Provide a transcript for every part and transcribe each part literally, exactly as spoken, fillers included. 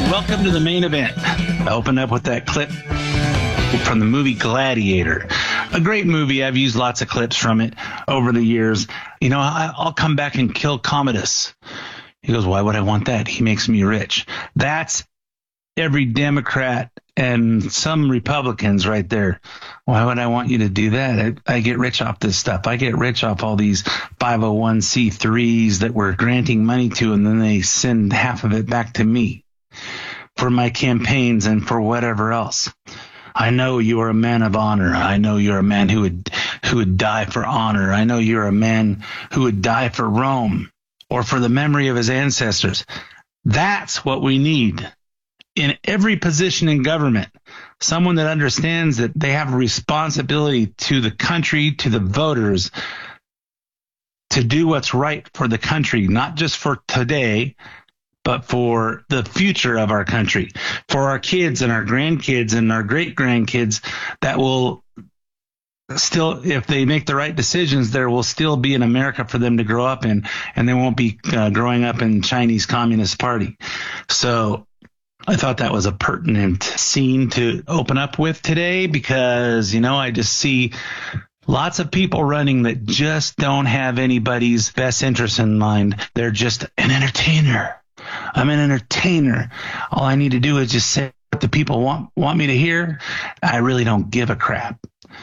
Welcome to the main event. I opened up with that clip from the movie Gladiator. A great movie. I've used lots of clips from it over the years. You know, I, I'll come back and kill Commodus. He goes, why would I want that? He makes me rich. That's every Democrat and some Republicans right there. Why would I want you to do that? I, I get rich off this stuff. I get rich off all these five oh one c threes that we're granting money to, and then they send half of it back to me for my campaigns and for whatever else. I know you are a man of honor. I know you're a man who would who would die for honor. I know you're a man who would die for Rome or for the memory of his ancestors. That's what we need in every position in government. Someone that understands that they have a responsibility to the country, to the voters, to do what's right for the country, not just for today, but for the future of our country, for our kids and our grandkids and our great-grandkids that will still, if they make the right decisions, there will still be an America for them to grow up in, and they won't be uh, growing up in Chinese Communist Party. So I thought that was a pertinent scene to open up with today because, you know, I just see lots of people running that just don't have anybody's best interest in mind. They're just an entertainer. I'm an entertainer. All I need to do is just say what the people want want me to hear. I really don't give a crap.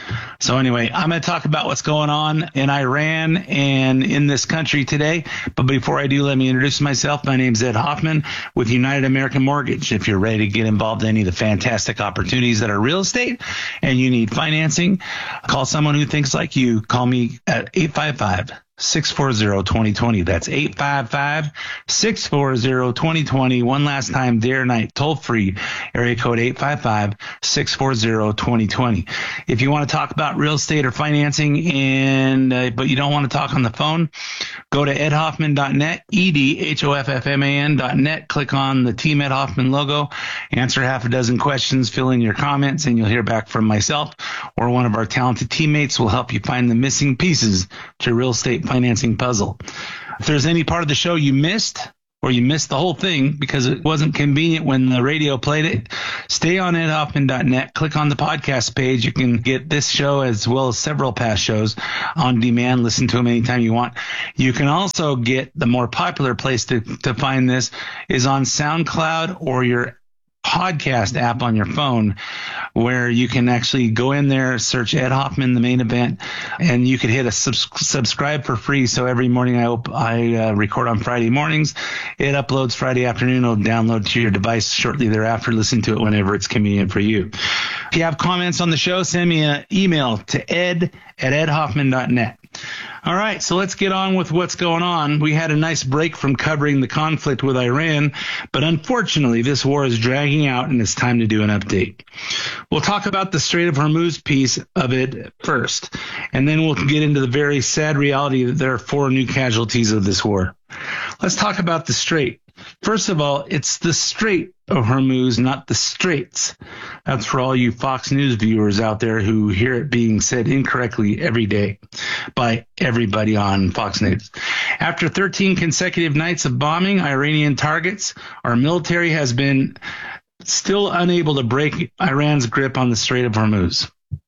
So anyway, I'm going to talk about what's going on in Iran and in this country today. But before I do, let me introduce myself. My name's Ed Hoffman with United American Mortgage. If you're ready to get involved in any of the fantastic opportunities that are real estate and you need financing, call someone who thinks like you. Call me at eight five five, six four zero, two zero two zero. That's eight five five, six four zero, two zero two zero. One last time, day or night, toll free, area code eight five five, six four zero, two zero two zero. If you want to talk about real estate or financing and uh, but you don't want to talk on the phone, go to ed hoffman dot net, E D H O F F M A N dot net. Click on the Team Ed Hoffman logo, answer half a dozen questions, fill in your comments, and you'll hear back from myself or one of our talented teammates will help you find the missing pieces to real estate financing puzzle. If there's any part of the show you missed, or you missed the whole thing because it wasn't convenient when the radio played it, stay on ed hoffman dot net. Click on the podcast page. You can get this show as well as several past shows on demand. Listen to them anytime you want. You can also get the more popular place to, to find this is on SoundCloud or your podcast app on your phone, where you can actually go in there, search Ed Hoffman, the main event, and you could hit a subs- subscribe for free. So every morning I op- I uh, record on Friday mornings. It uploads Friday afternoon. It'll download to your device shortly thereafter. Listen to it whenever it's convenient for you. If you have comments on the show, send me an email to ed at ed hoffman dot net. All right, so let's get on with what's going on. We had a nice break from covering the conflict with Iran, but unfortunately, this war is dragging out, and it's time to do an update. We'll talk about the Strait of Hormuz piece of it first, and then we'll get into the very sad reality that there are four new casualties of this war. Let's talk about the Strait. First of all, it's the Strait of Hormuz, not the Straits. That's for all you Fox News viewers out there who hear it being said incorrectly every day by everybody on Fox News. After thirteen consecutive nights of bombing Iranian targets, our military has been still unable to break Iran's grip on the Strait of Hormuz.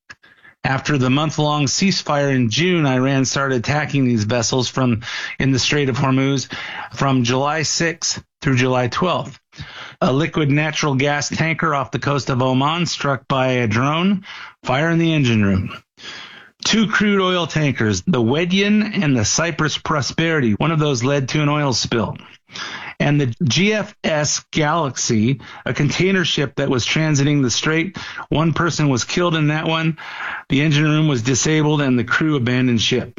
After the month-long ceasefire in June, Iran started attacking these vessels from in the Strait of Hormuz from July sixth through July twelfth. A liquid natural gas tanker off the coast of Oman struck by a drone, fire in the engine room. Two crude oil tankers, the Wedyan and the Cyprus Prosperity, one of those led to an oil spill. And the G F S Galaxy, a container ship that was transiting the strait. One person was killed in that one. The engine room was disabled and the crew abandoned ship.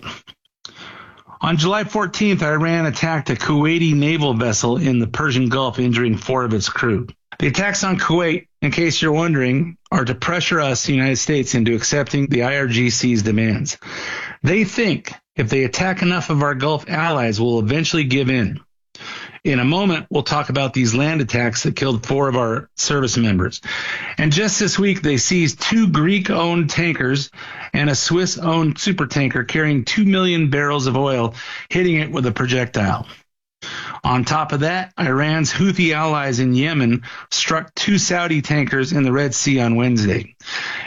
On July fourteenth, Iran attacked a Kuwaiti naval vessel in the Persian Gulf, injuring four of its crew. The attacks on Kuwait, in case you're wondering, are to pressure us, the United States, into accepting the I R G C's demands. They think if they attack enough of our Gulf allies, we'll eventually give in. In a moment, we'll talk about these land attacks that killed four of our service members. And just this week, they seized two Greek-owned tankers and a Swiss-owned supertanker carrying two million barrels of oil, hitting it with a projectile. On top of that, Iran's Houthi allies in Yemen struck two Saudi tankers in the Red Sea on Wednesday.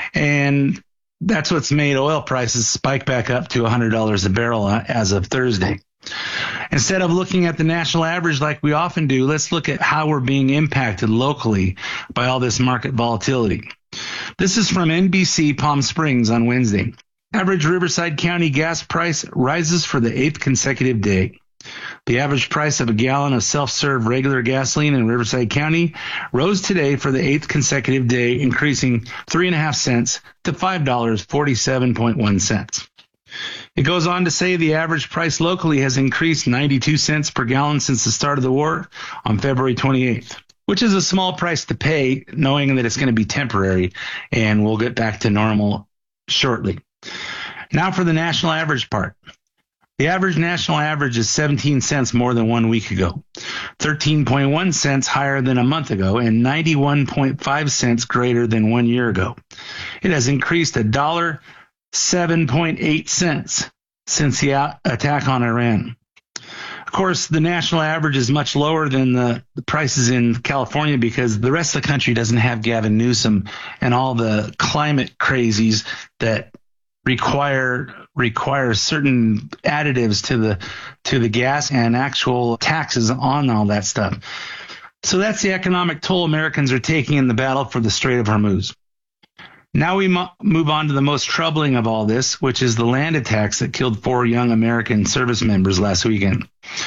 And that's what's made oil prices spike back up to one hundred dollars a barrel as of Thursday. Instead of looking at the national average like we often do, let's look at how we're being impacted locally by all this market volatility. This is from N B C Palm Springs on Wednesday. Average Riverside County gas price rises for the eighth consecutive day. The average price of a gallon of self-serve regular gasoline in Riverside County rose today for the eighth consecutive day, increasing three and a half cents to five dollars and forty-seven point one cents. It goes on to say the average price locally has increased ninety-two cents per gallon since the start of the war on February twenty-eighth, which is a small price to pay, knowing that it's going to be temporary and we'll get back to normal shortly. Now for the national average part. The average national average is seventeen cents more than one week ago, thirteen point one cents higher than a month ago, and ninety-one point five cents greater than one year ago. It has increased a dollar seven point eight cents since the attack on Iran. Of course, the national average is much lower than the, the prices in California because the rest of the country doesn't have Gavin Newsom and all the climate crazies that require require certain additives to the to the gas and actual taxes on all that stuff. So that's the economic toll Americans are taking in the battle for the Strait of Hormuz. Now we mo- move on to the most troubling of all this, which is the land attacks that killed four young American service members last weekend.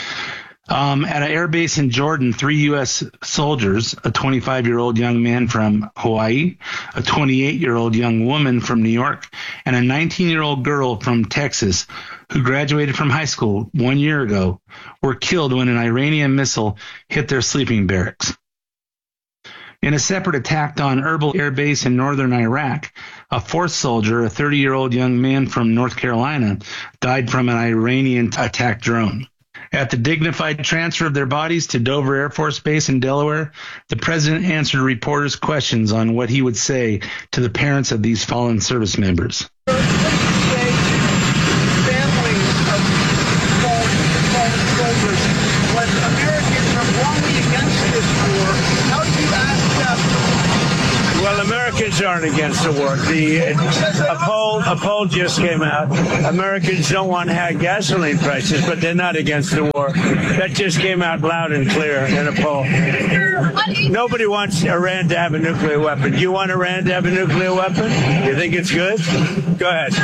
Um, at an air base in Jordan, three U S soldiers, a twenty-five-year-old young man from Hawaii, a twenty-eight-year-old young woman from New York, and a nineteen-year-old girl from Texas who graduated from high school one year ago, were killed when an Iranian missile hit their sleeping barracks. In a separate attack on Erbil Air Base in northern Iraq, a fourth soldier, a thirty-year-old young man from North Carolina, died from an Iranian attack drone. At the dignified transfer of their bodies to Dover Air Force Base in Delaware, the president answered reporters' questions on what he would say to the parents of these fallen service members. What do you say to families of fallen, fallen soldiers when Americans are wrongly against this war? How do you ask them? Well, Americans aren't against the war. The, a poll, a poll just came out. Americans don't want high gasoline prices, but they're not against the war. That just came out loud and clear in a poll. Nobody wants Iran to have a nuclear weapon. Do you want Iran to have a nuclear weapon? You think it's good? Go ahead.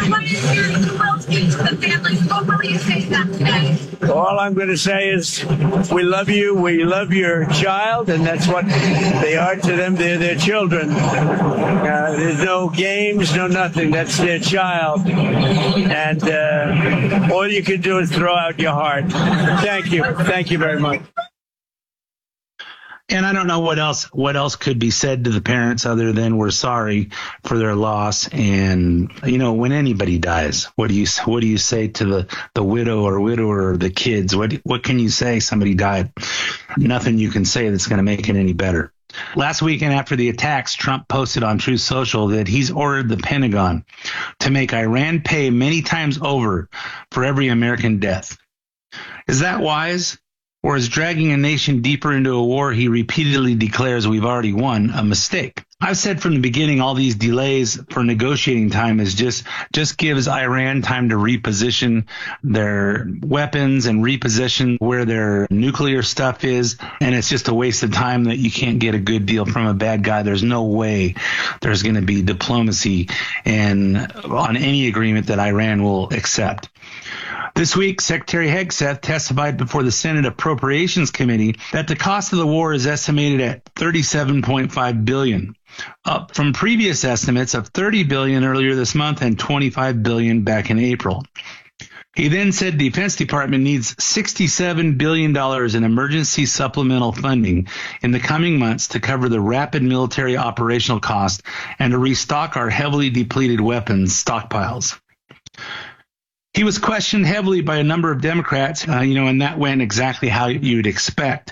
All I'm going to say is we love you. We love your child, and that's what they are to them. They're their children. Uh, there's no games, no nothing. That's their child. And uh, all you can do is throw out your heart. Thank you. Thank you very much. And I don't know what else what else could be said to the parents other than we're sorry for their loss. And, you know, when anybody dies, what do you what do you say to the, the widow or widower or the kids? What what can you say? Somebody died. Nothing you can say that's going to make it any better. Last weekend after the attacks, Trump posted on Truth Social that he's ordered the Pentagon to make Iran pay many times over for every American death. Is that wise? Or is dragging a nation deeper into a war he repeatedly declares we've already won a mistake? I've said from the beginning all these delays for negotiating time is just just gives Iran time to reposition their weapons and reposition where their nuclear stuff is, and it's just a waste of time that you can't get a good deal from a bad guy. There's no way there's going to be diplomacy and on any agreement that Iran will accept. This week, Secretary Hegseth testified before the Senate Appropriations Committee that the cost of the war is estimated at thirty-seven point five billion dollars, up from previous estimates of thirty billion dollars earlier this month and twenty-five billion dollars back in April. He then said the Defense Department needs sixty-seven billion dollars in emergency supplemental funding in the coming months to cover the rapid military operational cost and to restock our heavily depleted weapons stockpiles. He was questioned heavily by a number of Democrats, uh, you know, and that went exactly how you'd expect.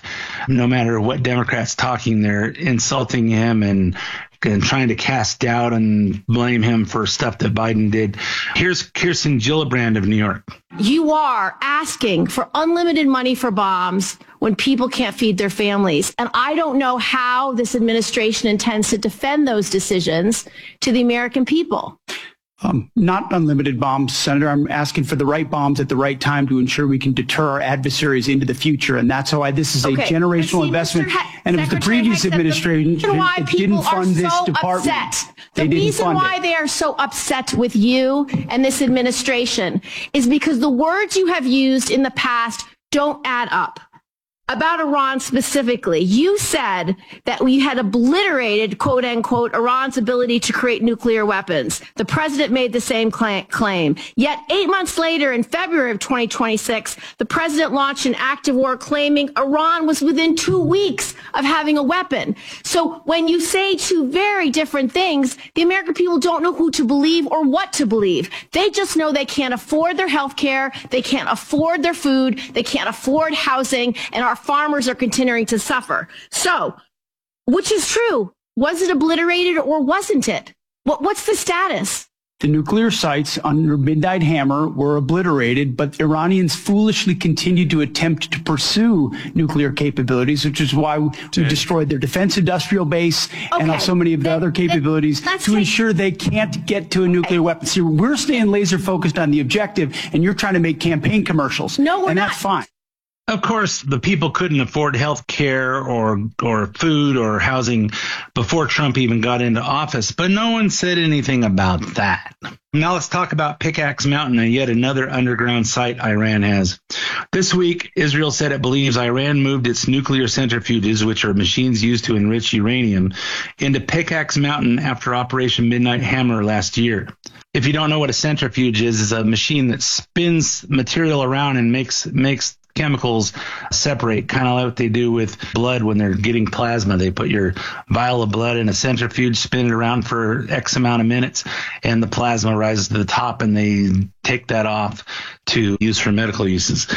no matter what Democrats talking, they're insulting him and and trying to cast doubt and blame him for stuff that Biden did. Here's Kirsten Gillibrand of New York. You are asking for unlimited money for bombs when people can't feed their families. And I don't know how this administration intends to defend those decisions to the American people. Um, not unlimited bombs, Senator. I'm asking for the right bombs at the right time to ensure we can deter our adversaries into the future. And that's why this is a okay. generational see, investment. Ha- and it was the previous administration that didn't fund this so department. Upset. They the didn't reason fund why it. they are so upset with you and this administration is because the words you have used in the past don't add up. About Iran specifically, you said that we had obliterated, quote unquote, Iran's ability to create nuclear weapons. The president made the same claim. Yet eight months later, in February of twenty twenty-six, the president launched an active war claiming Iran was within two weeks of having a weapon. So when you say two very different things, the American people don't know who to believe or what to believe. They just know they can't afford their health care, they can't afford their food, they can't afford housing, and our farmers are continuing to suffer. So, which is true? Was it obliterated or wasn't it? What, what's the status? The nuclear sites under Midnight Hammer were obliterated, but Iranians foolishly continued to attempt to pursue nuclear capabilities, which is why we destroyed their defense industrial base Okay. and so many of the Then- other capabilities then let's to take- ensure they can't get to a nuclear weapon. See, we're staying laser focused on the objective, and you're trying to make campaign commercials. No, we're and not. that's fine. Of course, the people couldn't afford health care or or food or housing before Trump even got into office, but no one said anything about that. Now let's talk about Pickaxe Mountain, and yet another underground site Iran has. This week, Israel said it believes Iran moved its nuclear centrifuges, which are machines used to enrich uranium, into Pickaxe Mountain after Operation Midnight Hammer last year. If you don't know what a centrifuge is, it's a machine that spins material around and makes makes chemicals separate, kind of like what they do with blood when they're getting plasma. They put your vial of blood in a centrifuge, spin it around for X amount of minutes, and the plasma rises to the top, and they take that off to use for medical uses.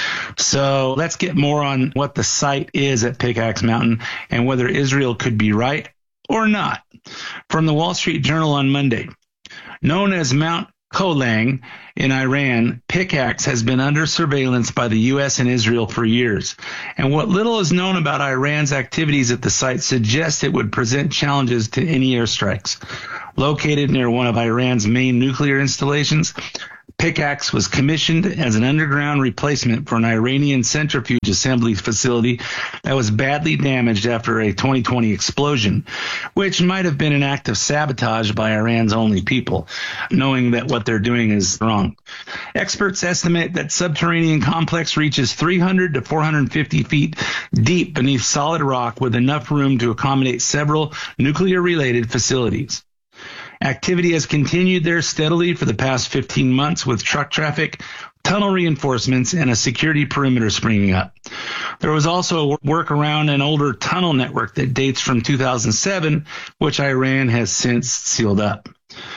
So let's get more on what the site is at Pickaxe Mountain and whether Israel could be right or not. From the Wall Street Journal on Monday, known as Mount Kolang in Iran, Pickaxe has been under surveillance by the U S and Israel for years. And what little is known about Iran's activities at the site suggests it would present challenges to any airstrikes. Located near one of Iran's main nuclear installations, Pickaxe was commissioned as an underground replacement for an Iranian centrifuge assembly facility that was badly damaged after a twenty twenty explosion, which might have been an act of sabotage by Iran's only people, knowing that what they're doing is wrong. Experts estimate that subterranean complex reaches three hundred to four hundred fifty feet deep beneath solid rock with enough room to accommodate several nuclear-related facilities. Activity has continued there steadily for the past fifteen months with truck traffic, tunnel reinforcements, and a security perimeter springing up. There was also work around an older tunnel network that dates from two thousand seven, which Iran has since sealed up.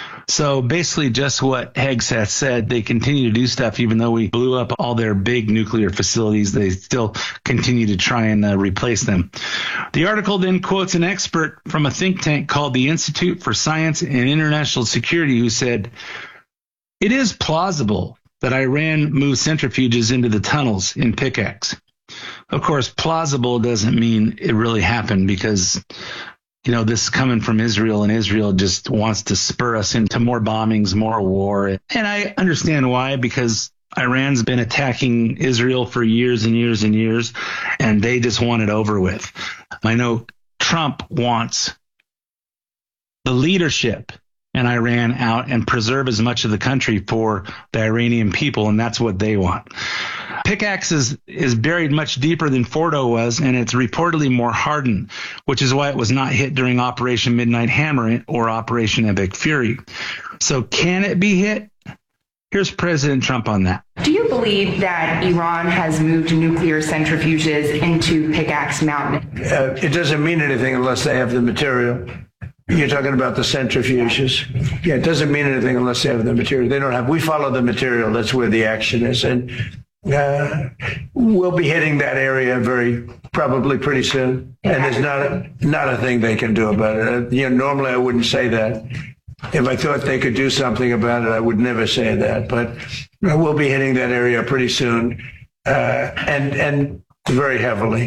So basically just what Hegseth said, they continue to do stuff even though we blew up all their big nuclear facilities. They still continue to try and uh, replace them. The article then quotes an expert from a think tank called the Institute for Science and International Security who said, "It is plausible that Iran moved centrifuges into the tunnels in Pickaxe." Of course, plausible doesn't mean it really happened because you know, this is coming from Israel, and Israel just wants to spur us into more bombings, more war. And I understand why, because Iran's been attacking Israel for years and years and years, and they just want it over with. I know Trump wants the leadership in Iran out and preserve as much of the country for the Iranian people, and that's what they want. Pickaxe is, is buried much deeper than Fordo was, and it's reportedly more hardened, which is why it was not hit during Operation Midnight Hammer or Operation Epic Fury. So can it be hit? Here's President Trump on that. Do you believe that Iran has moved nuclear centrifuges into Pickaxe Mountain? Uh, it doesn't mean anything unless they have the material. You're talking about the centrifuges. Yeah, it doesn't mean anything unless they have the material. They don't have. We follow the material. That's where the action is. And uh, we'll be hitting that area very Probably pretty soon. And there's not a, not a thing they can do about it. You know, normally I wouldn't say that. If I thought they could do something about it, I would never say that. But we'll be hitting that area pretty soon, uh, and and very heavily.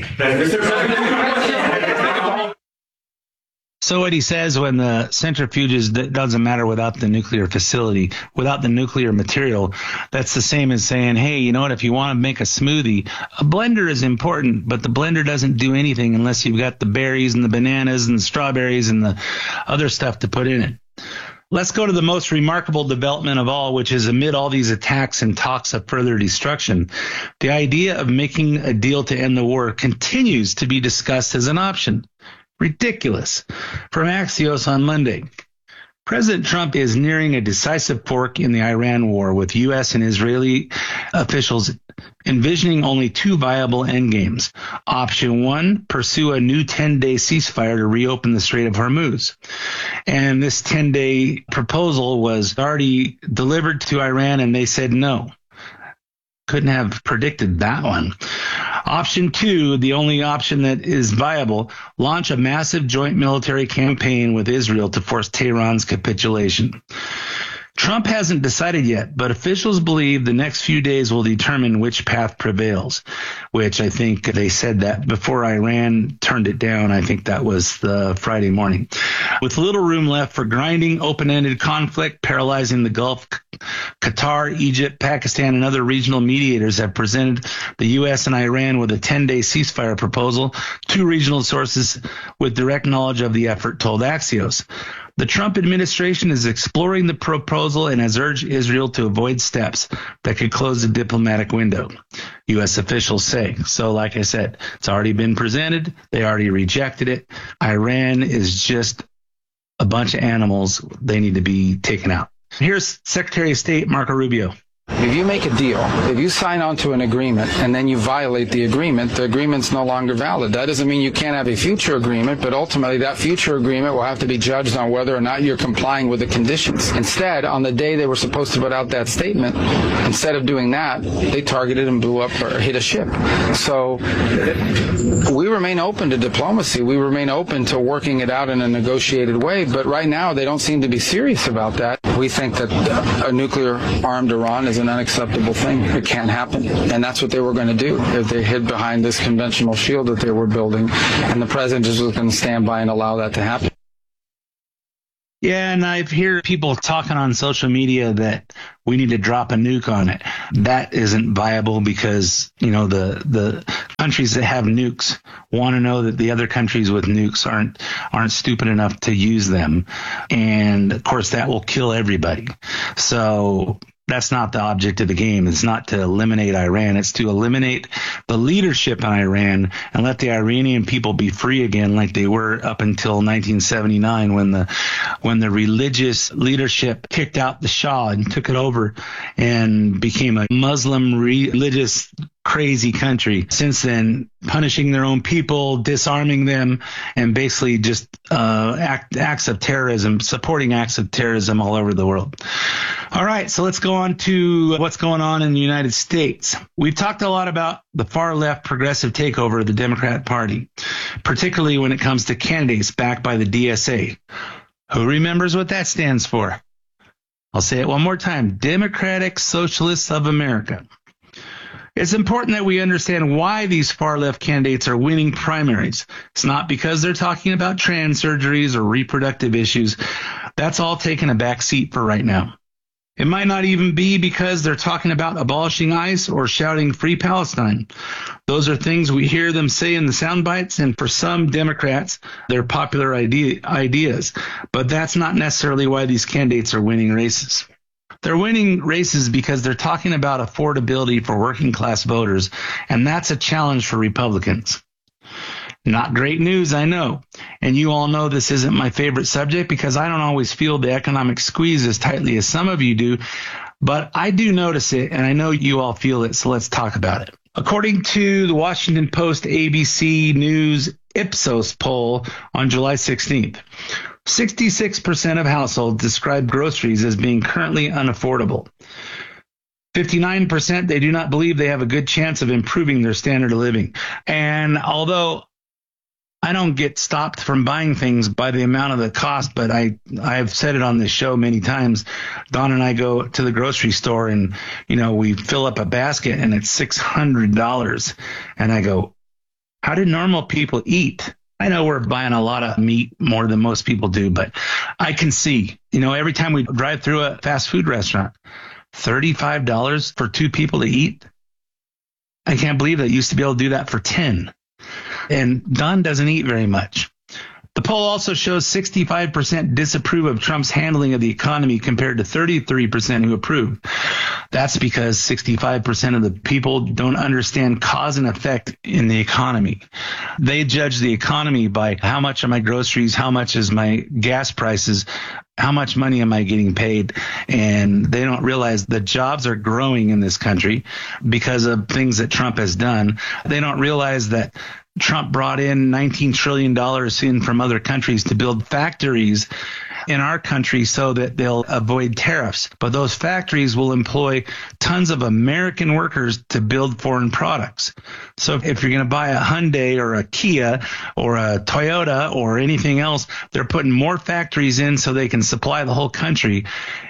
So what he says when the centrifuges, it doesn't matter without the nuclear facility, without the nuclear material, that's the same as saying, hey, you know what, if you want to make a smoothie, a blender is important, but the blender doesn't do anything unless you've got the berries and the bananas and the strawberries and the other stuff to put in it. Let's go to the most remarkable development of all, which is amid all these attacks and talks of further destruction, the idea of making a deal to end the war continues to be discussed as an option. Ridiculous. From Axios on Monday. President Trump is nearing a decisive fork in the Iran war, with U S and Israeli officials envisioning only two viable endgames. Option one, pursue a new ten-day ceasefire to reopen the Strait of Hormuz. And this ten-day proposal was already delivered to Iran, and they said no. Couldn't have predicted that one. Option two, the only option that is viable, launch a massive joint military campaign with Israel to force Tehran's capitulation. Trump hasn't decided yet, but officials believe the next few days will determine which path prevails, which I think they said that before Iran turned it down. I think that was the Friday morning. With little room left for grinding, open-ended conflict paralyzing the Gulf, Qatar, Egypt, Pakistan, and other regional mediators have presented the U S and Iran with a ten-day ceasefire proposal. Two regional sources with direct knowledge of the effort told Axios. The Trump administration is exploring the proposal and has urged Israel to avoid steps that could close the diplomatic window, U S officials say. So like I said, it's already been presented. They already rejected it. Iran is just a bunch of animals. They need to be taken out. Here's Secretary of State Marco Rubio. If you make a deal, if you sign on to an agreement and then you violate the agreement, the agreement's no longer valid. That doesn't mean you can't have a future agreement, but ultimately that future agreement will have to be judged on whether or not you're complying with the conditions. Instead, on the day they were supposed to put out that statement, instead of doing that, they targeted and blew up or hit a ship. So we remain open to diplomacy. We remain open to working it out in a negotiated way, but right now they don't seem to be serious about that. We think that a nuclear-armed Iran is an unacceptable thing. It can't happen. And that's what they were going to do if they hid behind this conventional shield that they were building. And the president just was going to stand by and allow that to happen. Yeah, and I hear people talking on social media that we need to drop a nuke on it. That isn't viable because, you know, the the countries that have nukes want to know that the other countries with nukes aren't aren't stupid enough to use them. And, of course, that will kill everybody. So that's not the object of the game. It's not to eliminate Iran. It's to eliminate the leadership in Iran and let the Iranian people be free again like they were up until nineteen seventy-nine when the when the religious leadership kicked out the Shah and took it over and became a Muslim religious crazy country. Since then, punishing their own people, disarming them, and basically just uh, act, acts of terrorism, supporting acts of terrorism all over the world. All right, so let's go on to what's going on in the United States. We've talked a lot about the far-left progressive takeover of the Democrat Party, particularly when it comes to candidates backed by the D S A. Who remembers what that stands for? I'll say it one more time. Democratic Socialists of America. It's important that we understand why these far-left candidates are winning primaries. It's not because they're talking about trans surgeries or reproductive issues. That's all taking a back seat for right now. It might not even be because they're talking about abolishing ICE or shouting Free Palestine. Those are things we hear them say in the sound bites, and for some Democrats, they're popular idea, ideas. But that's not necessarily why these candidates are winning races. They're winning races because they're talking about affordability for working class voters, and that's a challenge for Republicans. Not great news, I know. And you all know this isn't my favorite subject because I don't always feel the economic squeeze as tightly as some of you do, but I do notice it, and I know you all feel it, so let's talk about it. According to the Washington Post A B C News Ipsos poll on July sixteenth, sixty-six percent of households describe groceries as being currently unaffordable. fifty-nine percent, they do not believe they have a good chance of improving their standard of living. And although I don't get stopped from buying things by the amount of the cost, but I, I've said it on this show many times. Don and I go to the grocery store and, you know, we fill up a basket and it's six hundred dollars. And I go, how do normal people eat? I know we're buying a lot of meat more than most people do, but I can see, you know, every time we drive through a fast food restaurant, thirty-five dollars for two people to eat. I can't believe that I used to be able to do that for ten. And Don doesn't eat very much. The poll also shows sixty-five percent disapprove of Trump's handling of the economy compared to thirty-three percent who approve. That's because sixty-five percent of the people don't understand cause and effect in the economy. They judge the economy by how much are my groceries, how much is my gas prices, how much money am I getting paid? And they don't realize that jobs are growing in this country because of things that Trump has done. They don't realize that Trump brought in nineteen trillion dollars in from other countries to build factories in our country so that they'll avoid tariffs. But those factories will employ tons of American workers to build foreign products. So if you're going to buy a Hyundai or a Kia or a Toyota or anything else, they're putting more factories in so they can supply the whole country.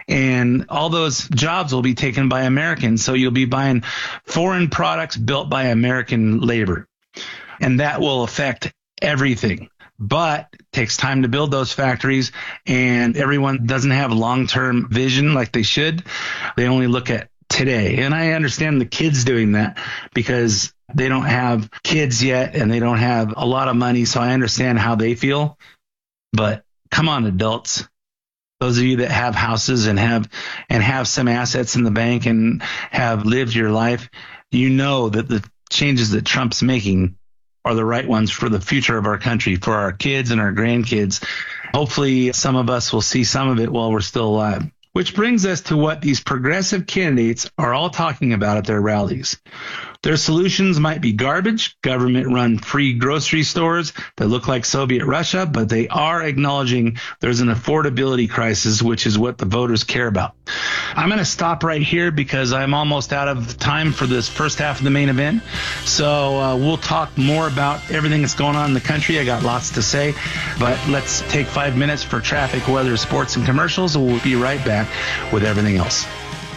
And all those jobs will be taken by Americans. So you'll be buying foreign products built by American labor. And that will affect everything. But it takes time to build those factories, and everyone doesn't have long-term vision like they should. They only look at today. And I understand the kids doing that because they don't have kids yet and they don't have a lot of money. So I understand how they feel. But come on, adults. Those of you that have houses and have and have some assets in the bank and have lived your life, you know that the changes that Trump's making are the right ones for the future of our country, for our kids and our grandkids. Hopefully some of us will see some of it while we're still alive. Which brings us to what these progressive candidates are all talking about at their rallies. Their solutions might be garbage, government-run free grocery stores that look like Soviet Russia, but they are acknowledging there's an affordability crisis, which is what the voters care about. I'm going to stop right here because I'm almost out of time for this first half of the main event. So uh, we'll talk more about everything that's going on in the country. I got lots to say, but let's take five minutes for traffic, weather, sports, and commercials, and we'll be right back with everything else.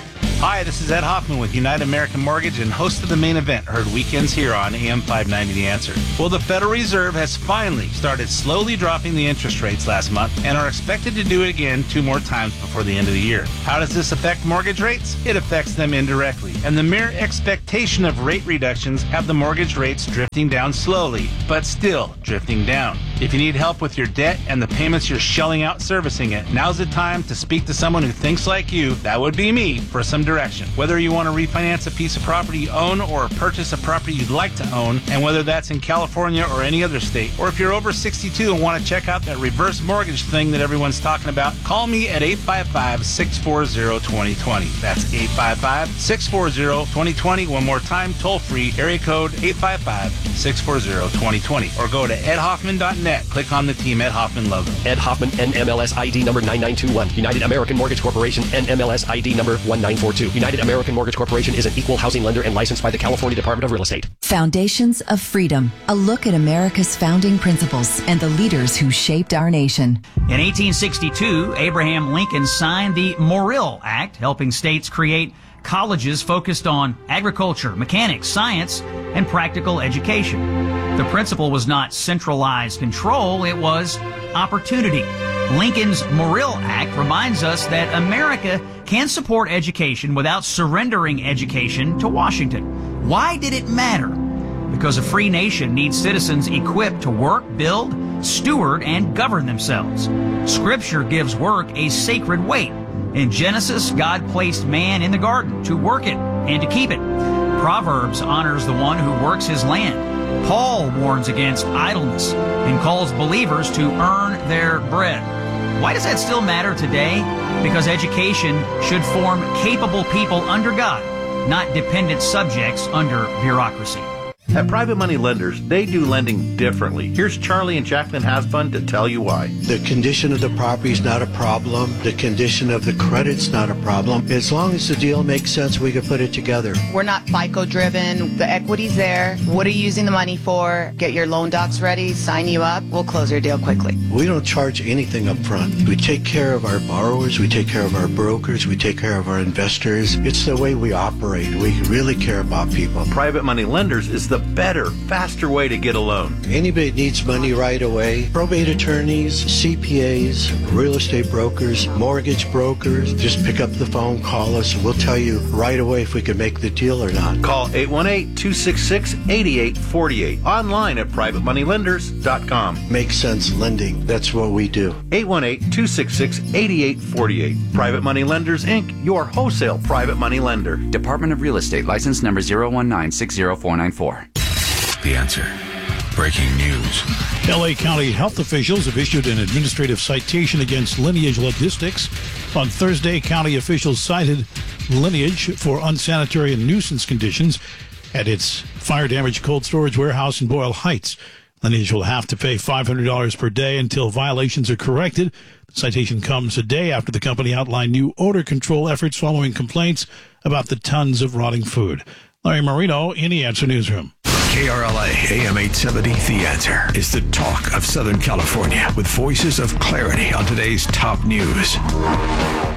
Hi, this is Ed Hoffman with United American Mortgage and host of The Main Event, heard weekends here on A M five ninety The Answer. Well, the Federal Reserve has finally started slowly dropping the interest rates last month and are expected to do it again two more times before the end of the year. How does this affect mortgage rates? It affects them indirectly, and the mere expectation of rate reductions have the mortgage rates drifting down slowly, but still drifting down. If you need help with your debt and the payments you're shelling out servicing it, now's the time to speak to someone who thinks like you, that would be me, for some direction. Whether you want to refinance a piece of property you own or purchase a property you'd like to own, and whether that's in California or any other state, or if you're over sixty-two and want to check out that reverse mortgage thing that everyone's talking about, call me at eight five five, six four zero, two zero two zero. That's eight five five, six four zero, two zero two zero. One more time, toll free, area code eight five five, six four zero, two zero two zero. Or go to ed hoffman dot net. Click on the Team Ed Hoffman logo. Ed Hoffman, N M L S I D number nine nine two one. United American Mortgage Corporation, N M L S I D number one nine four two. United American Mortgage Corporation is an equal housing lender and licensed by the California Department of Real Estate. Foundations of Freedom, a look at America's founding principles and the leaders who shaped our nation. In eighteen sixty-two, Abraham Lincoln signed the Morrill Act, helping states create colleges focused on agriculture, mechanics, science, and practical education. The principle was not centralized control, it was opportunity. Lincoln's Morrill Act reminds us that America can support education without surrendering education to Washington. Why did it matter? Because a free nation needs citizens equipped to work, build, steward, and govern themselves. Scripture gives work a sacred weight. In Genesis, God placed man in the garden to work it and to keep it. Proverbs honors the one who works his land. Paul warns against idleness and calls believers to earn their bread. Why does that still matter today? Because education should form capable people under God, not dependent subjects under bureaucracy. At Private Money Lenders, they do lending differently. Here's Charlie and Jacqueline Hasbun to tell you why. The condition of the property is not a problem. The condition of the credit's not a problem. As long as the deal makes sense, we can put it together. We're not FICO driven. The equity's there. What are you using the money for? Get your loan docs ready, sign you up. We'll close your deal quickly. We don't charge anything up front. We take care of our borrowers. We take care of our brokers. We take care of our investors. It's the way we operate. We really care about people. Private Money Lenders is the better, faster way to get a loan. Anybody needs money right away. Probate attorneys, C P As, real estate brokers, mortgage brokers. Just pick up the phone, call us, and we'll tell you right away if we can make the deal or not. Call eight one eight, two six six, eight eight four eight. Online at private money lenders dot com. Make sense lending. That's what we do. eight one eight, two six six, eight eight four eight. Private Money Lenders, Incorporated, your wholesale private money lender. Department of Real Estate, license number zero one nine six zero four nine four. The Answer. Breaking news. L A County health officials have issued an administrative citation against Lineage Logistics. On Thursday, county officials cited Lineage for unsanitary and nuisance conditions at its fire-damaged cold storage warehouse in Boyle Heights. Lineage will have to pay five hundred dollars per day until violations are corrected. The citation comes a day after the company outlined new odor control efforts following complaints about the tons of rotting food. Larry Marino in the Answer Newsroom. K R L A A M eight seventy, The Answer is the talk of Southern California with voices of clarity on today's top news.